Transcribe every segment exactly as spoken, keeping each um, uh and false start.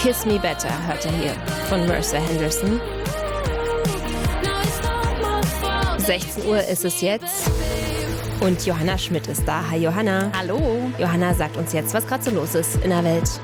Kiss Me Better hört er hier von Mercer Henderson. sechzehn Uhr ist es jetzt und Johanna Schmidt ist da. Hi Johanna. Hallo. Johanna sagt uns jetzt, was gerade so los ist in der Welt.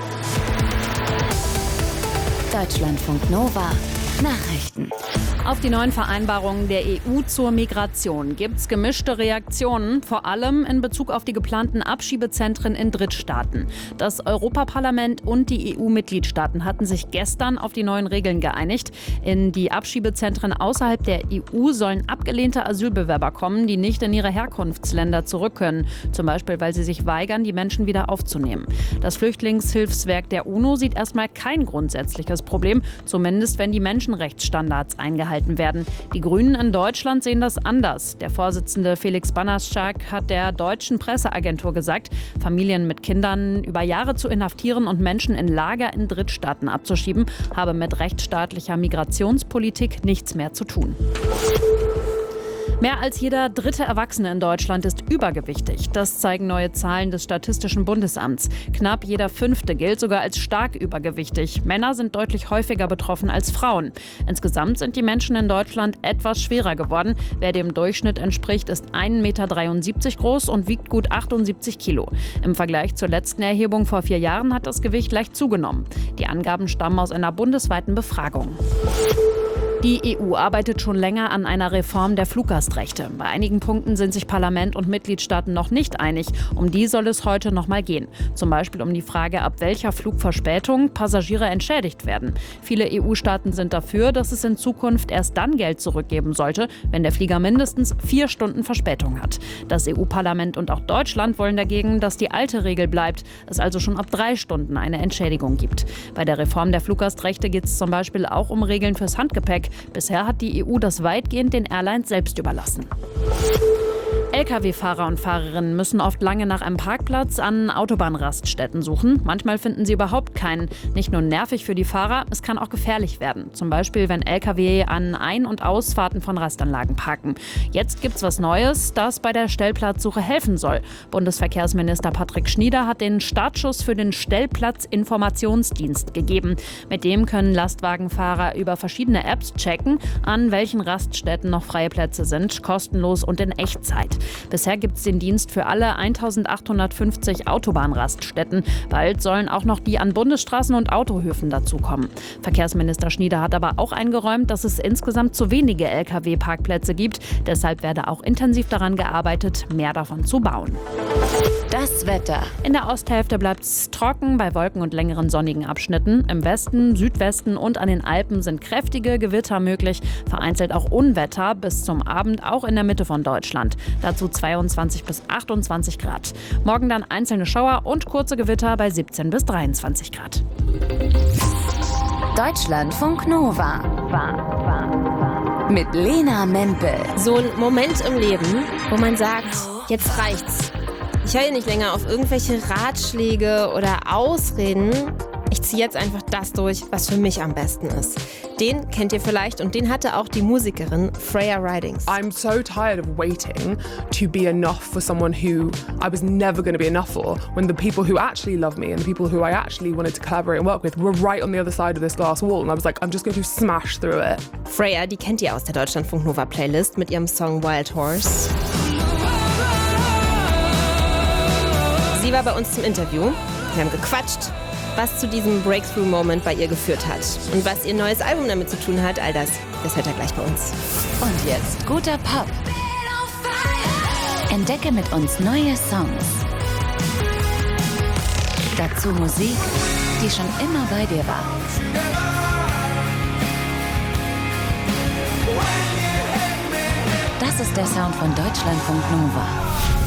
Deutschlandfunk Nova Nachrichten. Auf die neuen Vereinbarungen der E U zur Migration gibt's gemischte Reaktionen, vor allem in Bezug auf die geplanten Abschiebezentren in Drittstaaten. Das Europaparlament und die E U-Mitgliedstaaten hatten sich gestern auf die neuen Regeln geeinigt. In die Abschiebezentren außerhalb der E U sollen abgelehnte Asylbewerber kommen, die nicht in ihre Herkunftsländer zurück können. Zum Beispiel, weil sie sich weigern, die Menschen wieder aufzunehmen. Das Flüchtlingshilfswerk der UNO sieht erstmal kein grundsätzliches Problem, zumindest wenn die Menschenrechtsstandards eingehalten werden. Die Grünen in Deutschland sehen das anders. Der Vorsitzende Felix Banaszak hat der deutschen Presseagentur gesagt, Familien mit Kindern über Jahre zu inhaftieren und Menschen in Lager in Drittstaaten abzuschieben, habe mit rechtsstaatlicher Migrationspolitik nichts mehr zu tun. Mehr als jeder dritte Erwachsene in Deutschland ist übergewichtig. Das zeigen neue Zahlen des Statistischen Bundesamts. Knapp jeder Fünfte gilt sogar als stark übergewichtig. Männer sind deutlich häufiger betroffen als Frauen. Insgesamt sind die Menschen in Deutschland etwas schwerer geworden. Wer dem Durchschnitt entspricht, ist ein Meter dreiundsiebzig groß und wiegt gut achtundsiebzig Kilo. Im Vergleich zur letzten Erhebung vor vier Jahren hat das Gewicht leicht zugenommen. Die Angaben stammen aus einer bundesweiten Befragung. Die E U arbeitet schon länger an einer Reform der Fluggastrechte. Bei einigen Punkten sind sich Parlament und Mitgliedstaaten noch nicht einig. Um die soll es heute noch mal gehen. Zum Beispiel um die Frage, ab welcher Flugverspätung Passagiere entschädigt werden. Viele E U-Staaten sind dafür, dass es in Zukunft erst dann Geld zurückgeben sollte, wenn der Flieger mindestens vier Stunden Verspätung hat. Das E U-Parlament und auch Deutschland wollen dagegen, dass die alte Regel bleibt, es also schon ab drei Stunden eine Entschädigung gibt. Bei der Reform der Fluggastrechte geht es zum Beispiel auch um Regeln fürs Handgepäck. Bisher hat die E U das weitgehend den Airlines selbst überlassen. L K W-Fahrer und Fahrerinnen müssen oft lange nach einem Parkplatz an Autobahnraststätten suchen. Manchmal finden sie überhaupt keinen. Nicht nur nervig für die Fahrer, es kann auch gefährlich werden. Zum Beispiel, wenn L K W an Ein- und Ausfahrten von Rastanlagen parken. Jetzt gibt's was Neues, das bei der Stellplatzsuche helfen soll. Bundesverkehrsminister Patrick Schnieder hat den Startschuss für den Stellplatzinformationsdienst gegeben. Mit dem können Lastwagenfahrer über verschiedene Apps checken, an welchen Raststätten noch freie Plätze sind, kostenlos und in Echtzeit. Bisher gibt es den Dienst für alle eintausendachthundertfünfzig Autobahnraststätten. Bald sollen auch noch die an Bundesstraßen und Autohöfen dazukommen. Verkehrsminister Schnieder hat aber auch eingeräumt, dass es insgesamt zu wenige L K W-Parkplätze gibt. Deshalb werde auch intensiv daran gearbeitet, mehr davon zu bauen. Das Wetter. In der Osthälfte bleibt es trocken, bei Wolken und längeren sonnigen Abschnitten. Im Westen, Südwesten und an den Alpen sind kräftige Gewitter möglich, vereinzelt auch Unwetter bis zum Abend auch in der Mitte von Deutschland. Dazu zweiundzwanzig bis achtundzwanzig Grad. Morgen dann einzelne Schauer und kurze Gewitter bei siebzehn bis dreiundzwanzig Grad. Deutschlandfunk Nova. Mit Lena Mempel. So ein Moment im Leben, wo man sagt, jetzt reicht's. Ich höre nicht länger auf irgendwelche Ratschläge oder Ausreden. Ich ziehe jetzt einfach das durch, was für mich am besten ist. Den kennt ihr vielleicht und den hatte auch die Musikerin Freya Ridings. I'm so tired of waiting to be enough for someone who I was never going to be enough for, when the people who actually love me and the people who I actually wanted to collaborate and work with were right on the other side of this glass wall, and I was like, I'm just going to smash through it. Freya, die kennt ihr aus der Deutschlandfunk Nova Playlist mit ihrem Song Wild Horse. Sie war bei uns zum Interview. Wir haben gequatscht, was zu diesem Breakthrough-Moment bei ihr geführt hat. Und was ihr neues Album damit zu tun hat, all das, das hört ihr gleich bei uns. Und jetzt guter Pop. Entdecke mit uns neue Songs. Dazu Musik, die schon immer bei dir war. Das ist der Sound von Deutschlandfunk Nova.